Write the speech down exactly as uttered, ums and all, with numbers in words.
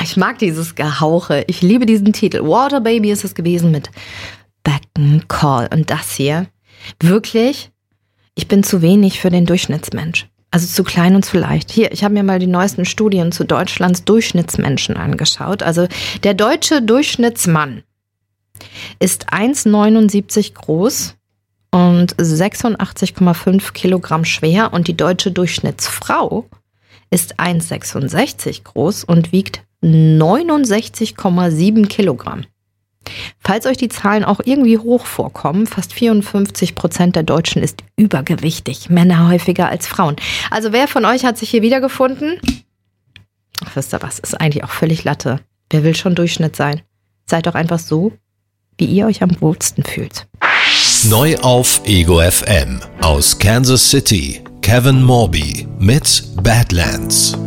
ich mag dieses Gehauche. Ich liebe diesen Titel. Water Baby ist es gewesen mit Becken Call. Und das hier, wirklich, ich bin zu wenig für den Durchschnittsmensch. Also zu klein und zu leicht. Hier, ich habe mir mal die neuesten Studien zu Deutschlands Durchschnittsmenschen angeschaut. Also der deutsche Durchschnittsmann ist eins Komma neunundsiebzig groß und sechsundachtzig Komma fünf Kilogramm schwer. Und die deutsche Durchschnittsfrau ist eins Komma sechsundsechzig groß und wiegt neunundsechzig Komma sieben Kilogramm. Falls euch die Zahlen auch irgendwie hoch vorkommen, fast vierundfünfzig Prozent der Deutschen ist übergewichtig, Männer häufiger als Frauen. Also wer von euch hat sich hier wiedergefunden? Ach, wisst ihr was, ist eigentlich auch völlig Latte. Wer will schon Durchschnitt sein? Seid doch einfach so, wie ihr euch am wohlsten fühlt. Neu auf Ego F M aus Kansas City, Kevin Morby mit Badlands.